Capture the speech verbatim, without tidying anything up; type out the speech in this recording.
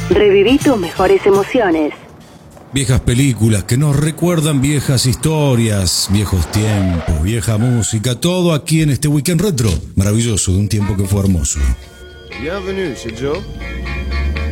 Reviví tus mejores emociones. Viejas películas que nos recuerdan viejas historias, viejos tiempos, vieja música, todo aquí en este Weekend Retro. Maravilloso, de un tiempo que fue hermoso. Bienvenue chez Joe.